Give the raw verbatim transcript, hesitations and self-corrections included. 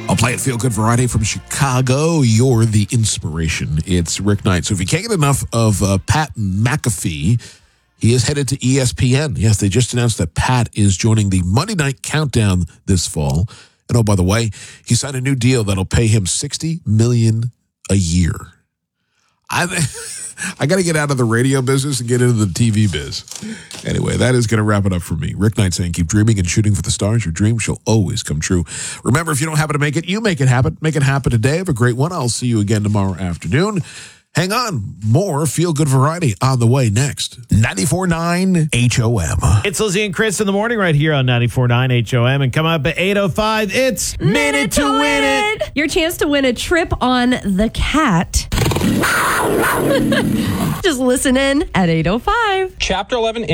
I'll play it Feel Good Variety from Chicago. You're the inspiration. It's Rick Knight. So if you can't get enough of uh, Pat McAfee, he is headed to E S P N. Yes, they just announced that Pat is joining the Monday Night Countdown this fall. And oh, by the way, he signed a new deal that'll pay him sixty million dollars a year. I I got to get out of the radio business and get into the T V biz. Anyway, that is going to wrap it up for me. Rick Knight saying, keep dreaming and shooting for the stars. Your dream shall always come true. Remember, if you don't happen to make it, you make it happen. Make it happen today. Have a great one. I'll see you again tomorrow afternoon. Hang on. More Feel Good Variety on the way next. ninety-four point nine H O M. It's Lizzie and Chris in the morning right here on ninety-four point nine H O M. And come up at eight oh five, it's Minute to Win It. Your chance to win a trip on the Cat. Just listen in at eight oh five. Chapter eleven